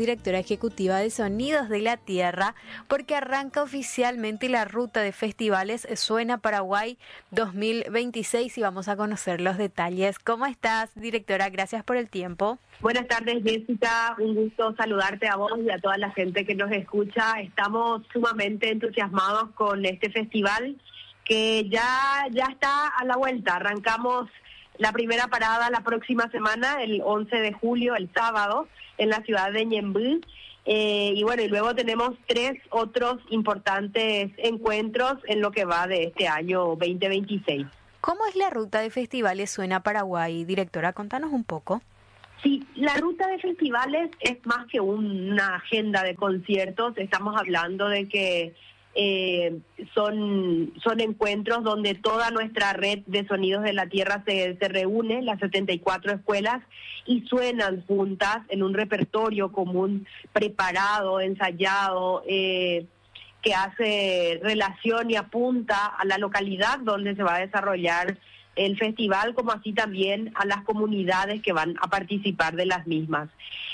directora ejecutiva de Sonidos de la Tierra, porque arranca oficialmente la ruta de festivales Suena Paraguay 2026 y vamos a conocer los detalles. ¿Cómo estás, directora? Gracias por el tiempo. Buenas tardes, Jessica. Un gusto saludarte a vos y a toda la gente que nos escucha. Estamos sumamente entusiasmados con este festival que ya está a la vuelta. Arrancamos la primera parada la próxima semana, el 11 de julio, el sábado, en la ciudad de Ñemby. Y luego tenemos 3 otros importantes encuentros en lo que va de este año 2026. ¿Cómo es la ruta de festivales Suena Paraguay, directora? Contanos un poco. Sí, la ruta de festivales es más que una agenda de conciertos. Estamos hablando de que son encuentros donde toda nuestra red de Sonidos de la Tierra se reúne, las 74 escuelas, y suenan juntas en un repertorio común, preparado, ensayado, que hace relación y apunta a la localidad donde se va a desarrollar el festival, como así también a las comunidades que van a participar de las mismas.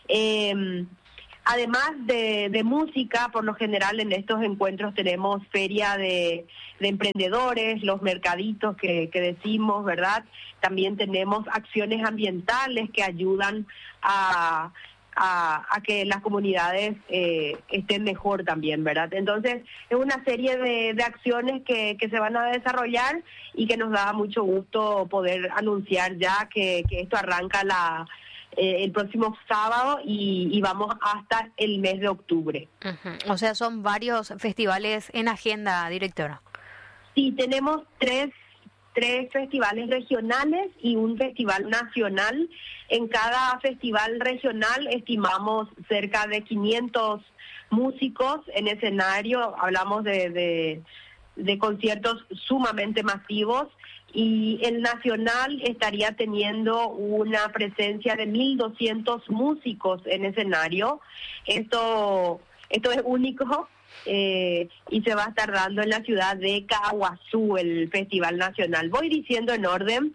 Además de música, por lo general en estos encuentros tenemos feria de emprendedores, los mercaditos que decimos, ¿verdad? También tenemos acciones ambientales que ayudan a que las comunidades estén mejor también, ¿verdad? Entonces, es una serie de acciones que se van a desarrollar y que nos da mucho gusto poder anunciar ya que esto arranca el próximo sábado y vamos hasta el mes de octubre. O sea, son varios festivales en agenda, directora. Sí, tenemos tres festivales regionales y un festival nacional. En cada festival regional estimamos cerca de 500 músicos en escenario. Hablamos de conciertos sumamente masivos. Y el nacional estaría teniendo una presencia de 1.200 músicos en escenario. Esto es único y se va a estar dando en la ciudad de Caaguazú, el Festival Nacional. Voy diciendo en orden.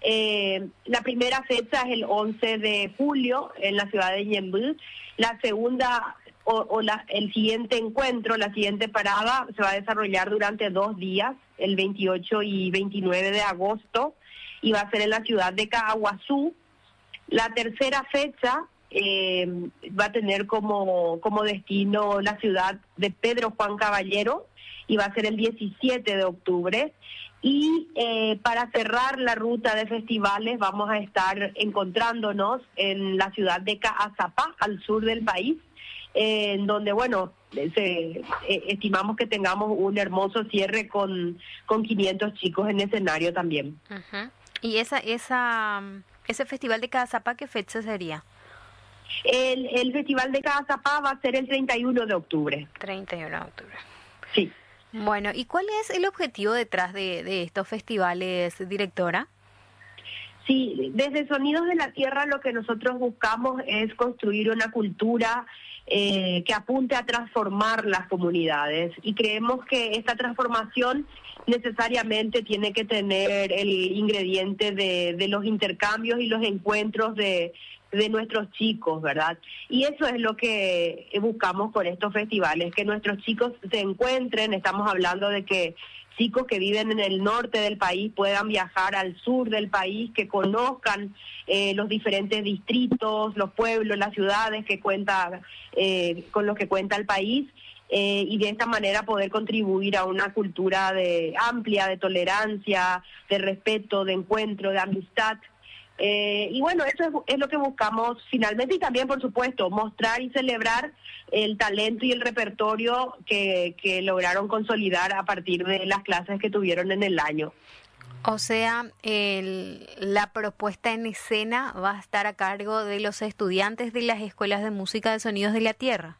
La primera fecha es el 11 de julio en la ciudad de Ñemby. La segunda el siguiente encuentro, la siguiente parada, se va a desarrollar durante 2 días, el 28 y 29 de agosto, y va a ser en la ciudad de Caaguazú. La tercera fecha va a tener como destino la ciudad de Pedro Juan Caballero, y va a ser el 17 de octubre. Y para cerrar la ruta de festivales vamos a estar encontrándonos en la ciudad de Caazapá, al sur del país, en donde, estimamos que tengamos un hermoso cierre con 500 chicos en escenario también. Uh-huh. ¿Y ese festival de Caazapá qué fecha sería? El festival de Caazapá va a ser el 31 de octubre. 31 de octubre. Sí. Bueno, ¿y cuál es el objetivo detrás de estos festivales, directora? Sí, desde Sonidos de la Tierra lo que nosotros buscamos es construir una cultura que apunte a transformar las comunidades, y creemos que esta transformación necesariamente tiene que tener el ingrediente de los intercambios y los encuentros de nuestros chicos, ¿verdad? Y eso es lo que buscamos con estos festivales, que nuestros chicos se encuentren. Estamos hablando de que chicos que viven en el norte del país puedan viajar al sur del país, que conozcan los diferentes distritos, los pueblos, las ciudades con los que cuenta el país, y de esta manera poder contribuir a una cultura amplia de tolerancia, de respeto, de encuentro, de amistad. Eso es lo que buscamos finalmente, y también, por supuesto, mostrar y celebrar el talento y el repertorio que lograron consolidar a partir de las clases que tuvieron en el año. O sea, la propuesta en escena va a estar a cargo de los estudiantes de las escuelas de música de Sonidos de la Tierra.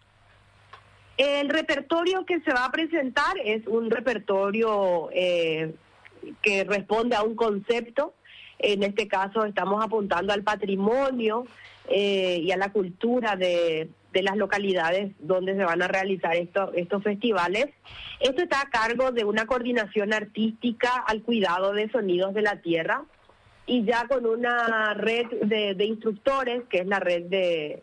El repertorio que se va a presentar es un repertorio que responde a un concepto. En este caso estamos apuntando al patrimonio y a la cultura de las localidades donde se van a realizar estos festivales. Esto está a cargo de una coordinación artística al cuidado de Sonidos de la Tierra, y ya con una red de instructores, que es la red de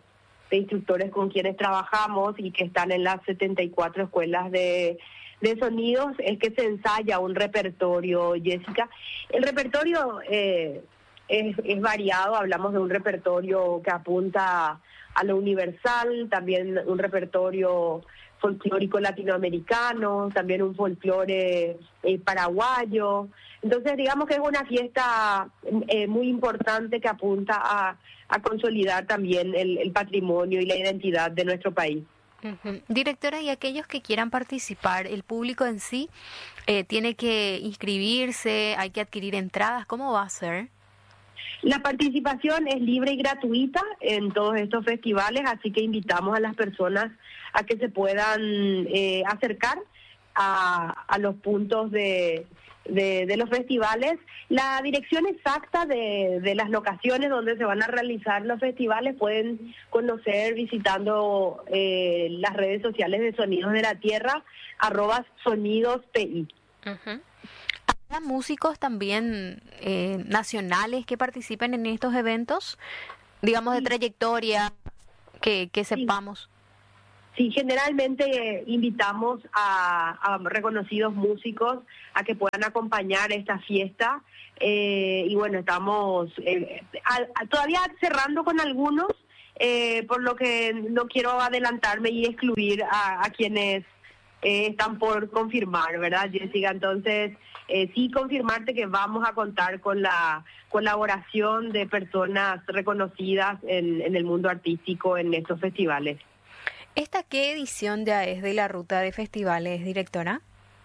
instructores con quienes trabajamos y que están en las 74 escuelas de sonidos, es que se ensaya un repertorio, Jessica. El repertorio es variado, hablamos de un repertorio que apunta a lo universal, también un repertorio folclórico latinoamericano, también un folclore paraguayo. Entonces, digamos que es una fiesta muy importante que apunta a consolidar también el patrimonio y la identidad de nuestro país. Uh-huh. Directora, y aquellos que quieran participar, el público en sí tiene que inscribirse, hay que adquirir entradas, ¿cómo va a ser? La participación es libre y gratuita en todos estos festivales, así que invitamos a las personas a que se puedan acercar a los puntos de los festivales. La dirección exacta de las locaciones donde se van a realizar los festivales pueden conocer visitando las redes sociales de Sonidos de la Tierra, @sonidospi. Uh-huh. ¿Habrá músicos también nacionales que participen en estos eventos, digamos, de trayectoria, que sepamos? Sí, generalmente invitamos a reconocidos músicos a que puedan acompañar esta fiesta y bueno, estamos todavía cerrando con algunos, por lo que no quiero adelantarme y excluir a quienes están por confirmar, ¿verdad, Jessica? Entonces, sí confirmarte que vamos a contar con la colaboración de personas reconocidas en el mundo artístico en estos festivales. ¿Esta qué edición ya es de la ruta de festivales, directora?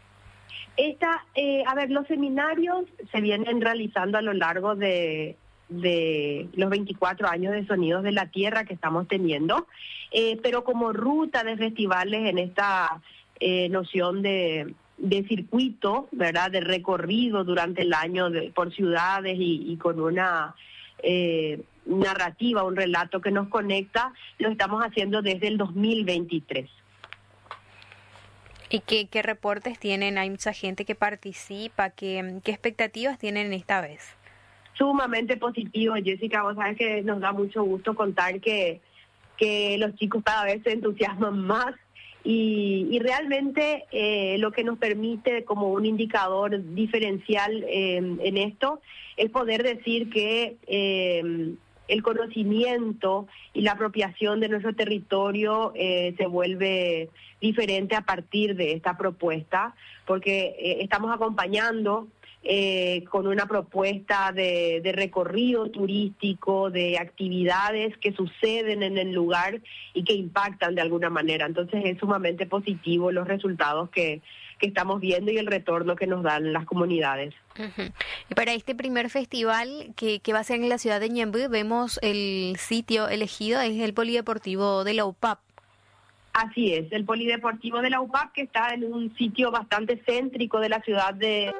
Los seminarios se vienen realizando a lo largo de los 24 años de Sonidos de la Tierra que estamos teniendo, pero como ruta de festivales en esta noción de circuito, ¿verdad?, de recorrido durante el año por ciudades y con una narrativa, un relato que nos conecta, lo estamos haciendo desde el 2023. ¿Y qué reportes tienen? ¿Hay mucha gente que participa? ¿Qué expectativas tienen esta vez? Sumamente positivo, Jessica. Vos sabés que nos da mucho gusto contar que los chicos cada vez se entusiasman más y realmente lo que nos permite como un indicador diferencial en esto es poder decir que el conocimiento y la apropiación de nuestro territorio se vuelve diferente a partir de esta propuesta, porque estamos acompañando con una propuesta de recorrido turístico, de actividades que suceden en el lugar y que impactan de alguna manera. Entonces es sumamente positivo los resultados que estamos viendo y el retorno que nos dan las comunidades. Uh-huh. Y para este primer festival que va a ser en la ciudad de Ñemby, vemos el sitio elegido, es el Polideportivo de la UPAP. Así es, el Polideportivo de la UPAP, que está en un sitio bastante céntrico de la ciudad de...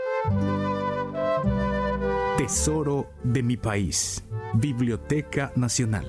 Tesoro de mi país, Biblioteca Nacional.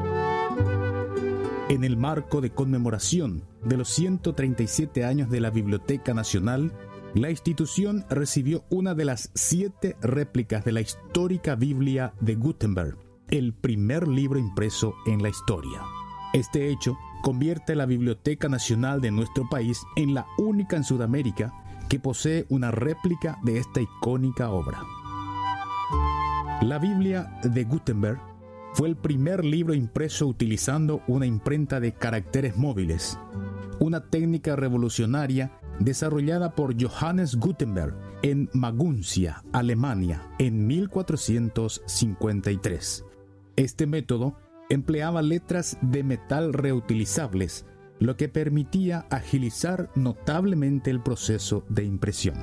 En el marco de conmemoración de los 137 años de la Biblioteca Nacional, la institución recibió una de las 7 réplicas de la histórica Biblia de Gutenberg, el primer libro impreso en la historia. Este hecho convierte la Biblioteca Nacional de nuestro país en la única en Sudamérica que posee una réplica de esta icónica obra. La Biblia de Gutenberg fue el primer libro impreso utilizando una imprenta de caracteres móviles, una técnica revolucionaria desarrollada por Johannes Gutenberg en Maguncia, Alemania, en 1453. Este método empleaba letras de metal reutilizables, lo que permitía agilizar notablemente el proceso de impresión.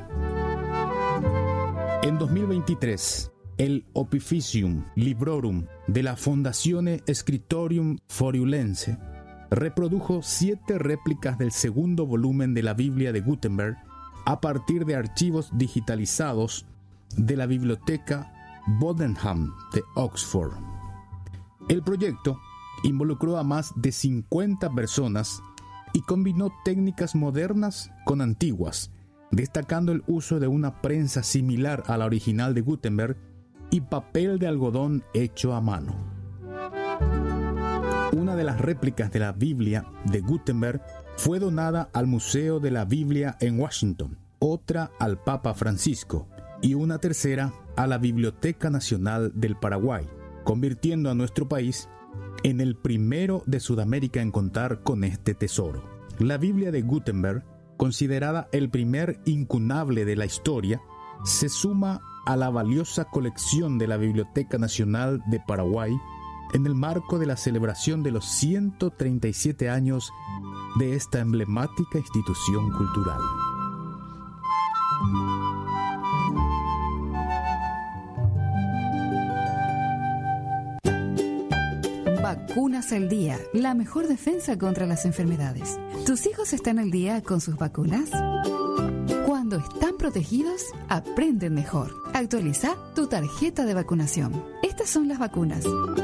En 2023, el Opificium Librorum de la Fondazione Scriptorium Foriulense reprodujo 7 réplicas del segundo volumen de la Biblia de Gutenberg a partir de archivos digitalizados de la Biblioteca Bodenham de Oxford. El proyecto involucró a más de 50 personas y combinó técnicas modernas con antiguas, destacando el uso de una prensa similar a la original de Gutenberg y papel de algodón hecho a mano. Una de las réplicas de la Biblia de Gutenberg fue donada al Museo de la Biblia en Washington, otra al Papa Francisco y una tercera a la Biblioteca Nacional del Paraguay, convirtiendo a nuestro país en el primero de Sudamérica en contar con este tesoro. La Biblia de Gutenberg, considerada el primer incunable de la historia, se suma a la valiosa colección de la Biblioteca Nacional de Paraguay en el marco de la celebración de los 137 años de esta emblemática institución cultural. Vacunas al día, la mejor defensa contra las enfermedades. ¿Tus hijos están al día con sus vacunas? Cuando están protegidos, aprenden mejor. Actualiza tu tarjeta de vacunación. Estas son las vacunas.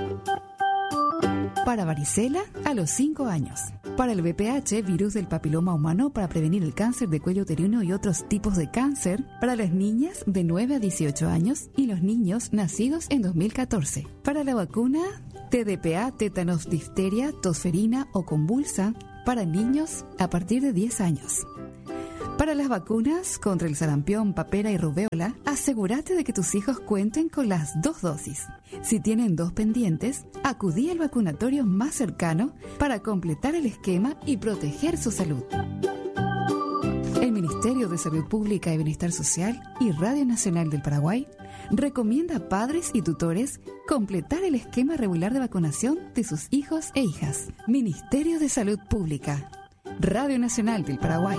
Para varicela, a los 5 años. Para el VPH, virus del papiloma humano, para prevenir el cáncer de cuello uterino y otros tipos de cáncer. Para las niñas de 9 a 18 años y los niños nacidos en 2014. Para la vacuna TDPA, tétanos, difteria, tosferina o convulsa, para niños a partir de 10 años. Para las vacunas contra el sarampión, papera y rubéola, asegúrate de que tus hijos cuenten con las 2 dosis. Si tienen 2 pendientes, acudí al vacunatorio más cercano para completar el esquema y proteger su salud. El Ministerio de Salud Pública y Bienestar Social y Radio Nacional del Paraguay recomienda a padres y tutores completar el esquema regular de vacunación de sus hijos e hijas. Ministerio de Salud Pública, Radio Nacional del Paraguay.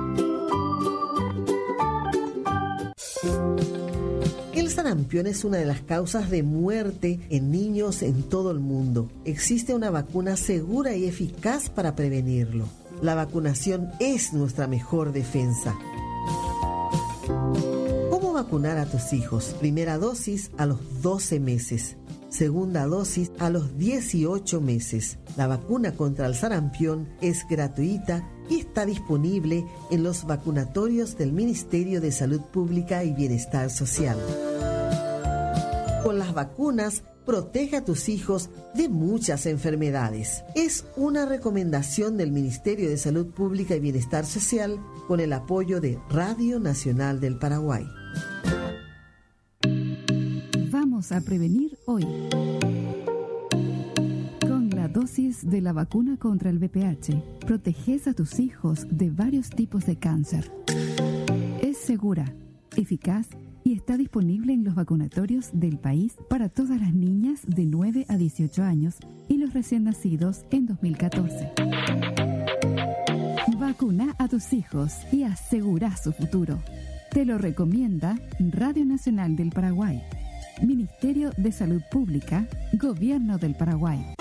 El sarampión es una de las causas de muerte en niños en todo el mundo. Existe una vacuna segura y eficaz para prevenirlo. La vacunación es nuestra mejor defensa. ¿Cómo vacunar a tus hijos? Primera dosis a los 12 meses. Segunda dosis a los 18 meses. La vacuna contra el sarampión es gratuita y está disponible en los vacunatorios del Ministerio de Salud Pública y Bienestar Social. Con las vacunas, protege a tus hijos de muchas enfermedades. Es una recomendación del Ministerio de Salud Pública y Bienestar Social con el apoyo de Radio Nacional del Paraguay. Vamos a prevenir hoy. Con la dosis de la vacuna contra el VPH, proteges a tus hijos de varios tipos de cáncer. Es segura, eficaz y está disponible en los vacunatorios del país para todas las niñas de 9 a 18 años y los recién nacidos en 2014. Vacuna a tus hijos y asegura su futuro. Te lo recomienda Radio Nacional del Paraguay, Ministerio de Salud Pública, Gobierno del Paraguay.